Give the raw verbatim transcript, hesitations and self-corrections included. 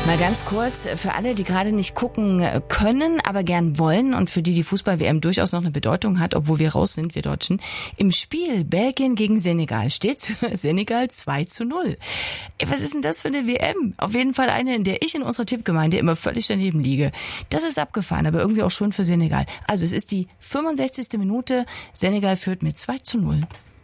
Mal ganz kurz, für alle, die gerade nicht gucken können, aber gern wollen und für die die Fußball-W M durchaus noch eine Bedeutung hat, obwohl wir raus sind, wir Deutschen. Im Spiel Belgien gegen Senegal steht's für Senegal zwei zu null. Was ist denn das für eine W M? Auf jeden Fall eine, in der ich in unserer Tippgemeinde immer völlig daneben liege. Das ist abgefahren, aber irgendwie auch schon für Senegal. Also es ist die fünfundsechzigste Minute. Senegal führt mit zwei zu null.